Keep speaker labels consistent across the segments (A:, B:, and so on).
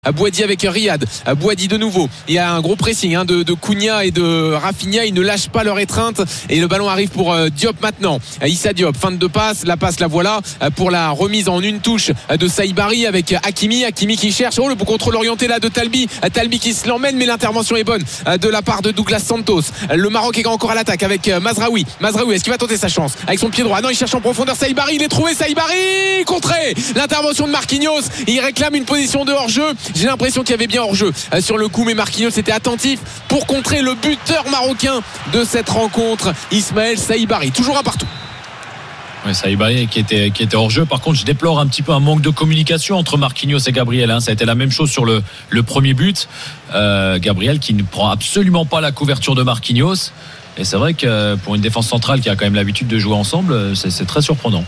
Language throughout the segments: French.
A: Boadi avec Riyad, Boadi de nouveau, il y a un gros pressing de Cunha et de Rafinha, ils ne lâchent pas leur étreinte et le ballon arrive pour Diop maintenant. Issa Diop, fin de passe, la voilà pour la remise en une touche de Saibari avec Hakimi qui cherche, le contrôle orienté là de Talbi qui se l'emmène mais l'intervention est bonne de la part de Douglas Santos. Le Maroc est encore à l'attaque avec Mazraoui, est-ce qu'il va tenter sa chance avec son pied droit? Non, il cherche en profondeur Saibari, il est trouvé, Saibari contré, l'intervention de Marquinhos, il réclame une position de hors-jeu. J'ai l'impression qu'il y avait bien hors-jeu sur le coup, mais Marquinhos était attentif pour contrer le buteur marocain de cette rencontre, Ismaël Saibari. Toujours un partout.
B: Oui, Saibari qui était hors jeu. Par contre, je déplore un petit peu un manque de communication entre Marquinhos et Gabriel. Ça a été la même chose sur le premier but. Gabriel qui ne prend absolument pas la couverture de Marquinhos. Et c'est vrai que pour une défense centrale qui a quand même l'habitude de jouer ensemble, c'est très surprenant.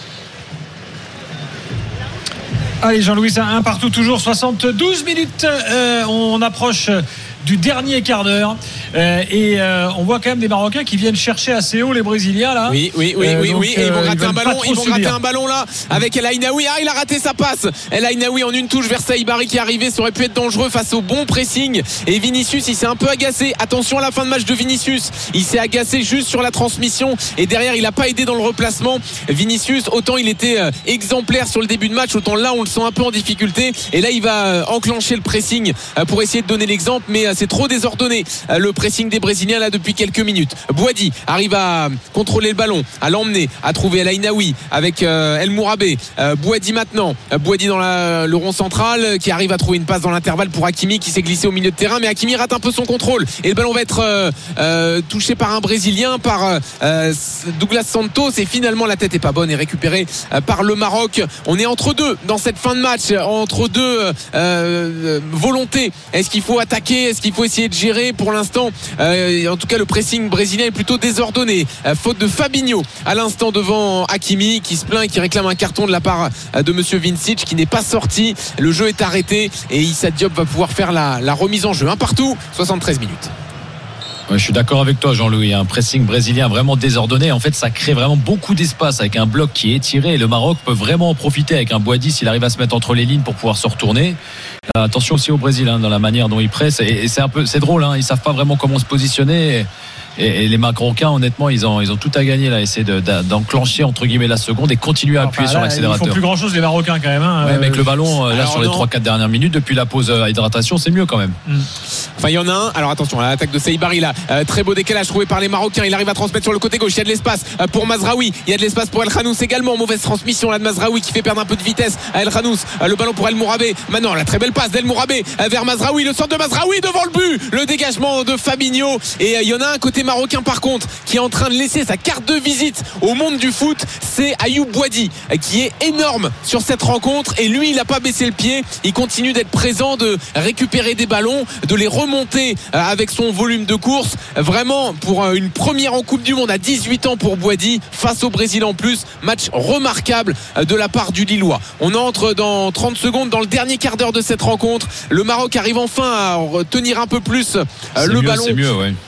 C: Allez Jean-Louis, un partout toujours, 72 minutes, on approche du dernier quart d'heure et on voit quand même des Marocains qui viennent chercher assez haut les Brésiliens là.
A: Oui, et ils vont rater un ballon là avec El Ainaoui. Il a raté sa passe. El Ainaoui en une touche vers Saibari qui est arrivé, ça aurait pu être dangereux face au bon pressing et Vinicius il s'est un peu agacé. Attention à la fin de match de Vinicius, il s'est agacé juste sur la transmission et derrière il n'a pas aidé dans le replacement. Vinicius, autant il était exemplaire sur le début de match, autant là on le sent un peu en difficulté et là il va enclencher le pressing pour essayer de donner l'exemple, mais c'est trop désordonné le pressing des Brésiliens là depuis quelques minutes. Boadi arrive à contrôler le ballon, à l'emmener, à trouver El Ainaoui avec El Mourabé. Boadi maintenant, Boadi dans le rond central qui arrive à trouver une passe dans l'intervalle pour Hakimi qui s'est glissé au milieu de terrain, mais Hakimi rate un peu son contrôle et le ballon va être touché par un Brésilien, par Douglas Santos, et finalement la tête est pas bonne et récupérée par le Maroc. On est entre deux dans cette fin de match, entre deux volontés. Est-ce qu'il faut attaquer, est-ce qu'il faut essayer de gérer? Pour l'instant en tout cas le pressing brésilien est plutôt désordonné, faute de Fabinho à l'instant devant Hakimi qui se plaint et qui réclame un carton de la part de monsieur Vincic qui n'est pas sorti. Le jeu est arrêté et Issa Diop va pouvoir faire la remise en jeu. Un partout, 73 minutes.
B: Ouais, je suis d'accord avec toi Jean-Louis, un pressing brésilien vraiment désordonné. En fait ça crée vraiment beaucoup d'espace avec un bloc qui est étiré et le Maroc peut vraiment en profiter avec un Boadi s'il arrive à se mettre entre les lignes pour pouvoir se retourner. Attention aussi au Brésil dans la manière dont ils pressent et c'est drôle, ils savent pas vraiment comment se positionner et les Marocains honnêtement ils ont tout à gagner là, essayer d'enclencher entre guillemets la seconde et continuer à appuyer sur l'accélérateur.
C: Ils font plus grand chose les Marocains quand même
B: ouais, mais avec le ballon là sur les 3-4 dernières minutes depuis la pause à hydratation c'est mieux quand même.
A: Enfin il y en a un, alors attention à l'attaque de Saibari là, très beau décalage trouvé par les Marocains, il arrive à transmettre sur le côté gauche, il y a de l'espace pour Mazraoui, il y a de l'espace pour El Khanous également, mauvaise transmission là de Mazraoui qui fait perdre un peu de vitesse à El Khanous, le ballon pour El Mourabé, maintenant la très belle passe d'El Mourabé vers Mazraoui, le centre de Mazraoui devant le but, le dégagement de Fabinho et il y en a un côté marocain par contre qui est en train de laisser sa carte de visite au monde du foot, c'est Ayoub Boadi qui est énorme sur cette rencontre et lui il n'a pas baissé le pied, il continue d'être présent, de récupérer des ballons, de les remonter avec son volume de course, vraiment pour une première en Coupe du Monde à 18 ans pour Boadi face au Brésil en plus, match remarquable de la part du Lillois. On entre dans 30 secondes dans le dernier quart d'heure de cette rencontre, le Maroc arrive enfin à tenir un peu plus ballon.
B: C'est mieux ouais.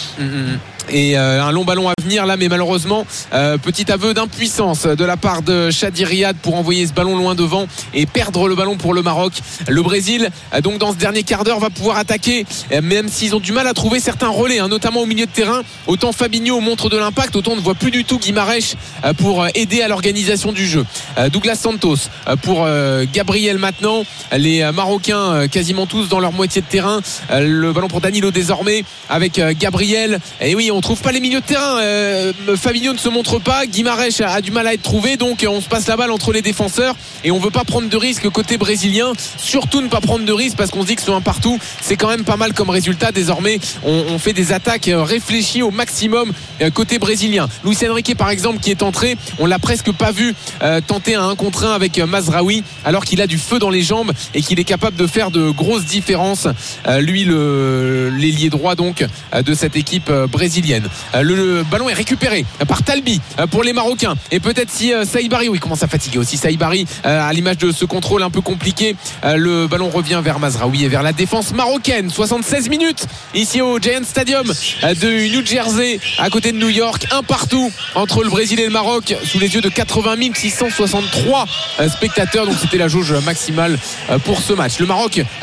A: Et un long ballon à venir là, mais malheureusement petit aveu d'impuissance de la part de Chadi Riyad pour envoyer ce ballon loin devant et perdre le ballon pour le Maroc. Le Brésil donc dans ce dernier quart d'heure va pouvoir attaquer, même s'ils ont du mal à trouver certains relais, notamment au milieu de terrain. Autant Fabinho montre de l'impact, autant on ne voit plus du tout Guimarães pour aider à l'organisation du jeu. Douglas Santos pour Gabriel maintenant, les Marocains quasiment tous dans leur moitié de terrain, le ballon pour Danilo désormais avec Gabriel, et oui on trouve pas les milieux de terrain, Fabinho ne se montre pas, Guimarães a du mal à être trouvé, donc on se passe la balle entre les défenseurs et on veut pas prendre de risque côté brésilien, surtout ne pas prendre de risque parce qu'on se dit que ce un partout c'est quand même pas mal comme résultat. Désormais on fait des attaques réfléchies au maximum côté brésilien. Luis Enrique par exemple qui est entré, on l'a presque pas vu tenter un 1 contre 1 avec Mazraoui alors qu'il a du feu dans les jambes et qu'il est capable de faire de grosses différences, lui l'ailier droit donc de cette équipe brésilienne. brésilienne. Le ballon est récupéré par Talbi pour les Marocains. Et peut-être si Saïbari, oui, commence à fatiguer aussi Saïbari à l'image de ce contrôle un peu compliqué. Le ballon revient vers Mazraoui et vers la défense marocaine. 76 minutes ici au Giant Stadium de New Jersey à côté de New York. Un partout entre le Brésil et le Maroc sous les yeux de 80 663 spectateurs. Donc c'était la jauge maximale pour ce match. Le Maroc